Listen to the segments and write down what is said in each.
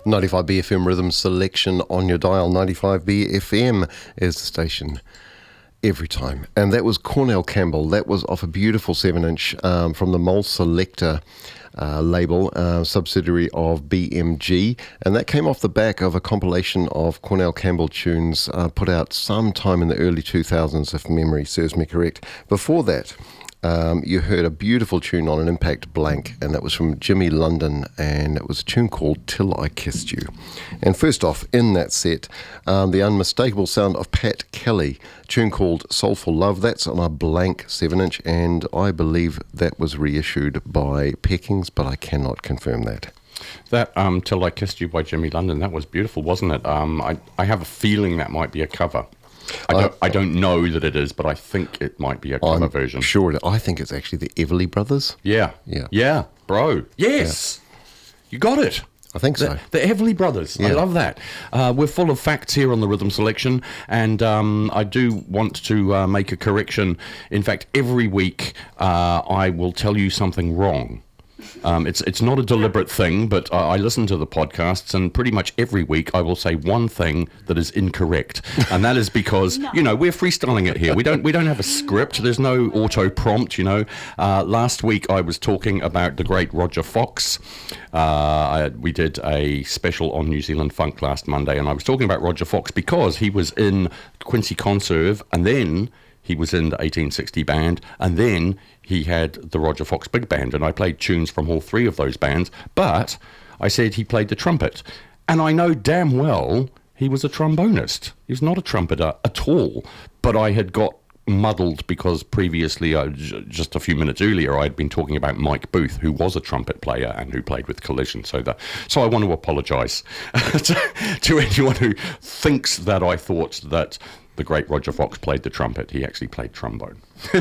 95BFM Rhythm Selection on your dial. 95BFM is the station every time. And that was Cornell Campbell. That was off a beautiful 7-inch from the Mole Selector label, subsidiary of BMG. And that came off the back of a compilation of Cornell Campbell tunes put out sometime in the early 2000s, if memory serves me correct. Before that, you heard a beautiful tune on an Impact Blank, and that was from Jimmy London, and it was a tune called Till I Kissed You. And first off, in that set, the unmistakable sound of Pat Kelly, a tune called Soulful Love. That's on a blank 7-inch, and I believe that was reissued by Peckings, but I cannot confirm that. That Till I Kissed You by Jimmy London, that was beautiful, wasn't it? I have a feeling that might be a cover. I don't know that it is, but I think it might be a cover version. Sure, I think it's actually the Everly Brothers. Yeah, bro. Yes, you got it. I think so. The Everly Brothers. Yeah. I love that. We're full of facts here on the Rhythm Selection, and I do want to make a correction. In fact, every week I will tell you something wrong. It's not a deliberate thing, but I listen to the podcasts, and pretty much every week I will say one thing that is incorrect, and that is because we're freestyling it here. We don't have a script. There's no auto prompt. Last week I was talking about the great Roger Fox. We did a special on New Zealand funk last Monday, and I was talking about Roger Fox because he was in Quincy Conserve, and then he was in the 1860 band, and then he had the Roger Fox Big Band, and I played tunes from all three of those bands, but I said he played the trumpet. And I know damn well he was a trombonist. He was not a trumpeter at all, but I had got muddled because previously, just a few minutes earlier, I had been talking about Mike Booth, who was a trumpet player and who played with Collision. So I want to apologise to anyone who thinks that I thought that the great Roger Fox played the trumpet. He actually played trombone.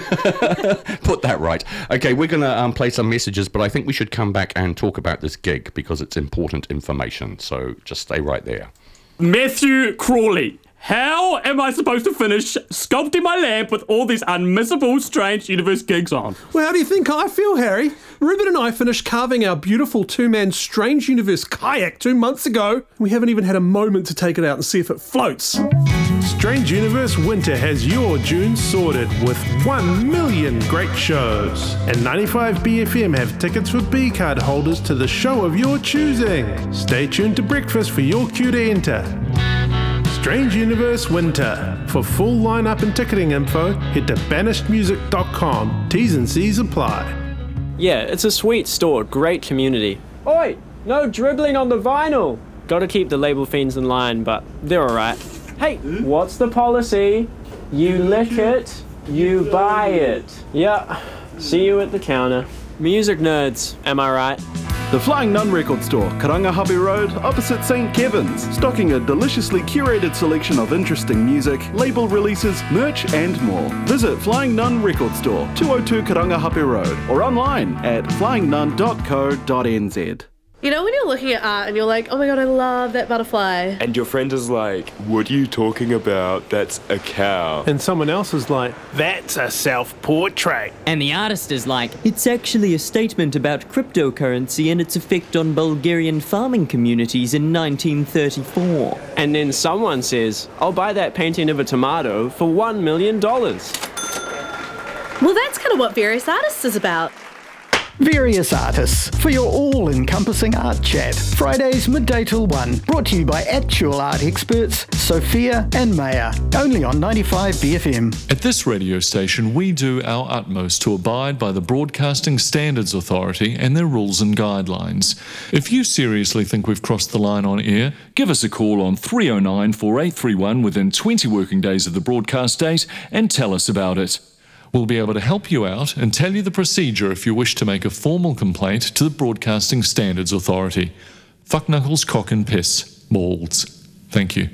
Put that right. Okay, we're going to play some messages, but I think we should come back and talk about this gig because it's important information. So just stay right there. Matthew Crawley. How am I supposed to finish sculpting my lamp with all these unmissable Strange Universe gigs on? Well, how do you think I feel, Harry? Ruben and I finished carving our beautiful two-man Strange Universe kayak 2 months ago. We haven't even had a moment to take it out and see if it floats. Strange Universe Winter has your June sorted with 1 million great shows. And 95BFM have tickets for B-card holders to the show of your choosing. Stay tuned to breakfast for your cue to enter. Strange Universe Winter. For full lineup and ticketing info, head to banishedmusic.com. T's and C's apply. Yeah, it's a sweet store, great community. Oi, no dribbling on the vinyl. Gotta keep the label fiends in line, but they're alright. Hey, what's the policy? You lick it, you buy it. Yeah, see you at the counter. Music nerds, am I right? The Flying Nun Record Store, Karangahape Road, opposite St. Kevin's, stocking a deliciously curated selection of interesting music, label releases, merch and more. Visit Flying Nun Record Store, 202 Karangahape Road, or online at flyingnun.co.nz. You know when you're looking at art and you're like, oh my god, I love that butterfly. And your friend is like, what are you talking about? That's a cow. And someone else is like, that's a self-portrait. And the artist is like, it's actually a statement about cryptocurrency and its effect on Bulgarian farming communities in 1934. And then someone says, I'll buy that painting of a tomato for $1 million. Well, that's kind of what Various Artists is about. Various Artists, for your all-encompassing art chat. Fridays midday till 1, brought to you by actual art experts Sophia and Maya, only on 95BFM. At this radio station, we do our utmost to abide by the Broadcasting Standards Authority and their rules and guidelines. If you seriously think we've crossed the line on air, give us a call on 309 4831 within 20 working days of the broadcast date and tell us about it. We'll be able to help you out and tell you the procedure if you wish to make a formal complaint to the Broadcasting Standards Authority. Fuck knuckles, cock and piss. Balls. Thank you.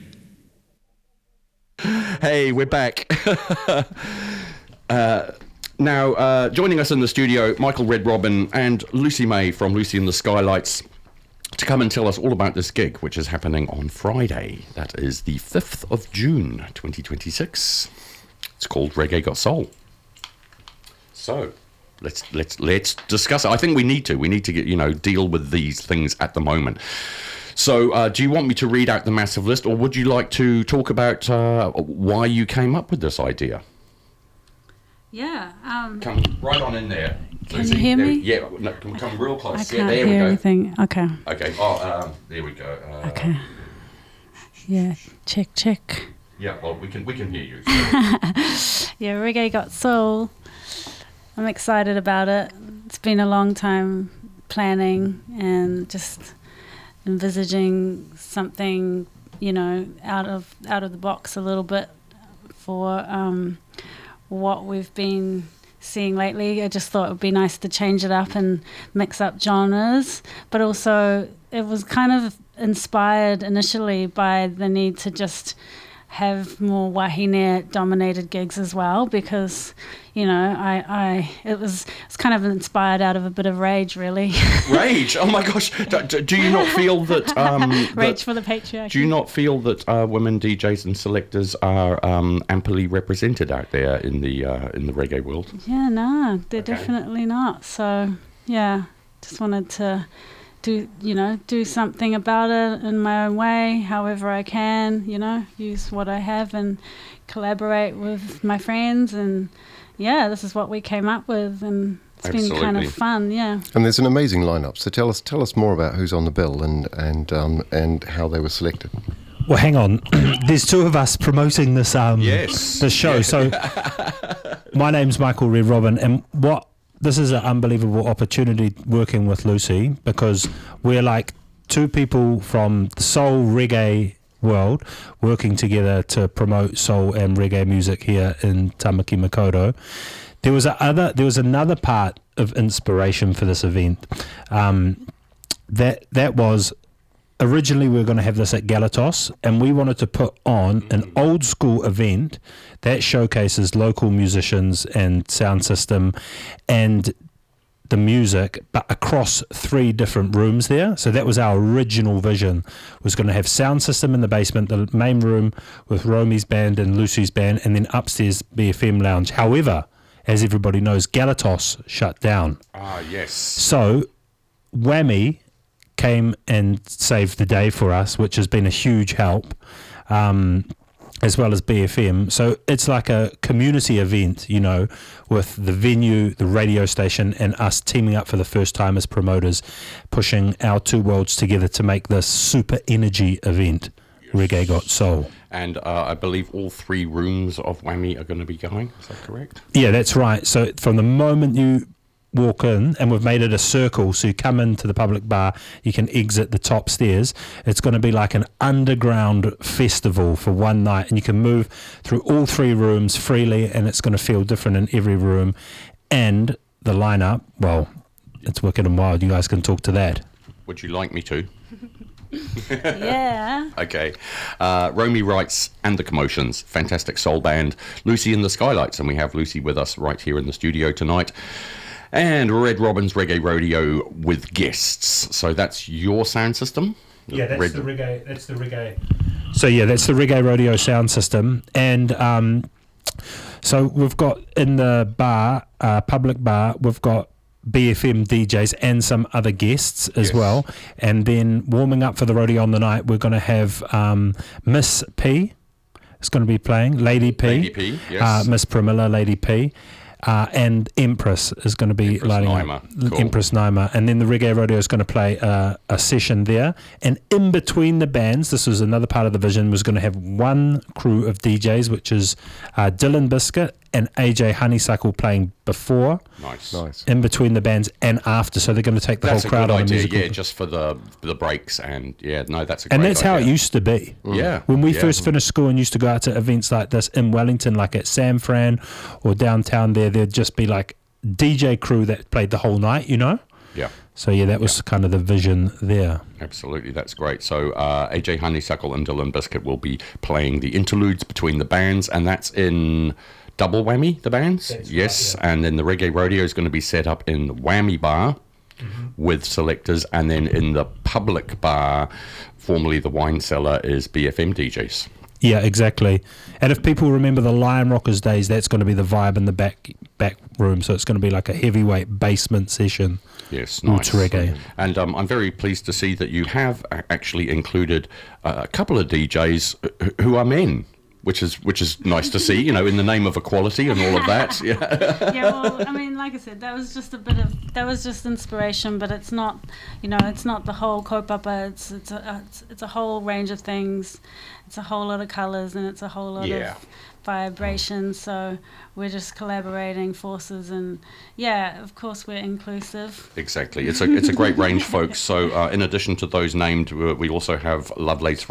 Hey, we're back. Now, joining us in the studio, Michael Red Robin and Lucy May from Lucy and the Skylights to come and tell us all about this gig, which is happening on Friday. That is the 5th of June, 2026. It's called Reggae Got Soul. So, let's discuss it. I think we need to get, deal with these things at the moment. So, do you want me to read out the massive list, or would you like to talk about why you came up with this idea? Yeah. Come right on in there. Can you hear me? Yeah, no, come real close. I can't hear anything. Okay. Okay. There we go. Okay. Yeah. Check. Yeah. Well, we can hear you. Yeah, Reggae Got Soul. I'm excited about it. It's been a long time planning and just envisaging something, out of the box a little bit for what we've been seeing lately. I just thought it would be nice to change it up and mix up genres, but also it was kind of inspired initially by the need to just have more wahine dominated gigs as well, because it was kind of inspired out of a bit of rage, really. Rage? Oh my gosh! Do you not feel that rage for the patriarchy? Do you not feel that women DJs and selectors are amply represented out there in the reggae world? Yeah, no, they're definitely not. So yeah, just wanted to do something about it in my own way, however I can, use what I have and collaborate with my friends. And yeah, this is what we came up with, and it's been kind of fun, yeah. And there's an amazing lineup. So tell us more about who's on the bill and how they were selected. Well, hang on. There's two of us promoting this this show. Yeah. So my name's Michael Red Robin, and this is an unbelievable opportunity working with Lucy, because we're like two people from the soul reggae world working together to promote soul and reggae music here in Tamaki Makaurau. There was another part of inspiration for this event. That was originally we were going to have this at Galatos, and we wanted to put on an old school event that showcases local musicians and sound system and the music, but across 3 different rooms there. So that was our original vision, was going to have sound system in the basement, the main room with Romy's band and Lucy's band, and then upstairs BFM Lounge. However, as everybody knows, Galatos shut down. Ah, yes. So Whammy came and saved the day for us, which has been a huge help, as well as BFM. So it's like a community event, with the venue, the radio station, and us teaming up for the first time as promoters, pushing our two worlds together to make this super energy event, Reggae Got Soul. And I believe all 3 rooms of Whammy are going to be going. Is that correct? Yeah, that's right. So from the moment you walk in, and we've made it a circle, so you come into the public bar, you can exit the top stairs. It's going to be like an underground festival for one night, and you can move through all 3 rooms freely, and it's going to feel different in every room. And the lineup, well, it's wicked and wild. You guys can talk to that. Would you like me to? Yeah. Okay. Romy Wrights and the Commotions, fantastic soul band. Lucy and the Skylights, and we have Lucy with us right here in the studio tonight. And Red Robin's Reggae Rodeo with guests. So that's your sound system? Yeah, that's the reggae. So yeah, that's the Reggae Rodeo sound system. And so we've got in the bar, public bar, we've got BFM DJs and some other guests as well. And then warming up for the rodeo on the night, we're going to have Miss P is going to be playing, Lady P. Lady P, yes. Miss Pramila, Lady P. And Empress is going to be lighting up. Cool. Empress Naima. And then the Reggae Rodeo is going to play a session there. And in between the bands, this was another part of the vision, was going to have one crew of DJs, which is Dylan Biscuit and AJ Honeysuckle playing before. Nice. In between the bands and after. So they're going to take the whole crowd on the musical. Yeah, just for the breaks. And that's a great idea. And that's how it used to be. Yeah. When we first finished school and used to go out to events like this in Wellington, like at San Fran or downtown there'd just be like DJ crew that played the whole night, Yeah. So yeah, that was kind of the vision there. Absolutely, that's great. So AJ Honeysuckle and Dylan Biscuit will be playing the interludes between the bands, and that's in Double Whammy, the bands? That's yes, right, yeah. And then the Reggae Rodeo is going to be set up in the Whammy Bar with selectors, and then in the public bar, formerly the Wine Cellar, is BFM DJs. Yeah, exactly. And if people remember the Lion Rockers days, that's going to be the vibe in the back room. So it's going to be like a heavyweight basement session. Yes, nice. Reggae. And I'm very pleased to see that you have actually included a couple of DJs who are men. Which is nice to see, in the name of equality and all of that. Yeah. Yeah, well, I mean, like I said, that was just inspiration, but it's not, it's not the whole kaupapa. It's a whole range of things. It's a whole lot of colours and it's a whole lot of vibrations. So we're just collaborating forces, and of course we're inclusive. Exactly, it's a great range, folks. So in addition to those named, we also have Lovelace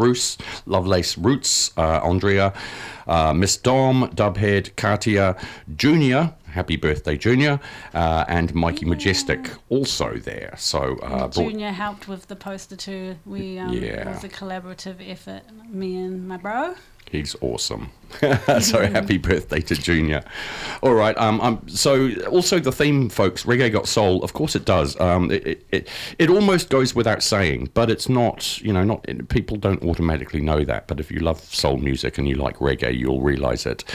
Roots, Andrea, Miss Dom, Dubhead, Katia, Junior. Happy birthday, Junior, and Mikey Majestic also there. So Junior helped with the poster too. It was a collaborative effort, me and my bro. He's awesome. So happy birthday to Junior. All right. So also the theme, folks, Reggae Got Soul. Of course it does. It almost goes without saying, but it's not. People don't automatically know that. But if you love soul music and you like reggae, you'll realise it.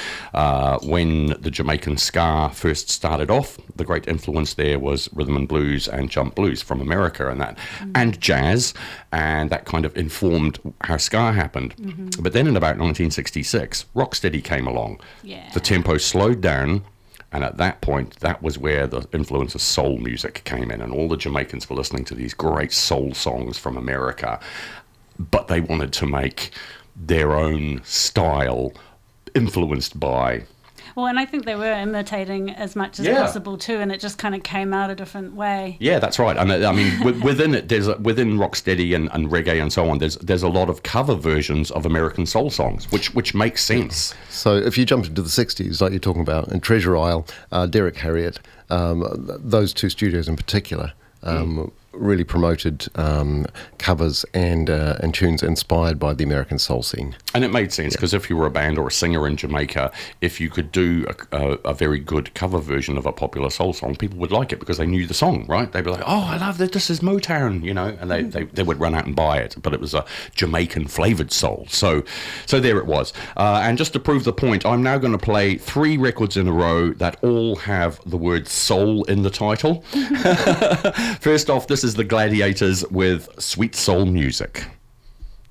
When the Jamaican ska first started off, the great influence there was rhythm and blues and jump blues from America and that, and jazz, and that kind of informed how ska happened. Mm-hmm. But then in about 1966, Rocksteady came along. Yeah. The tempo slowed down, and at that point, that was where the influence of soul music came in, and all the Jamaicans were listening to these great soul songs from America, but they wanted to make their own style influenced by... Well, and I think they were imitating as much as possible too, and it just kind of came out a different way. Yeah, that's right. And I mean, within it, within Rocksteady and reggae and so on, there's a lot of cover versions of American soul songs, which makes sense. So if you jump into the 60s, like you're talking about, in Treasure Isle, Derek Harriott, those two studios in particular, really promoted covers and tunes inspired by the American soul scene. And it made sense, because if you were a band or a singer in Jamaica, if you could do a very good cover version of a popular soul song, people would like it because they knew the song, right? They'd be like, oh, I love that, this is Motown, and they would run out and buy it, but it was a Jamaican flavoured soul. So there it was. And just to prove the point, I'm now going to play 3 records in a row that all have the word soul in the title. First off, this is the Gladiators with Sweet Soul Music.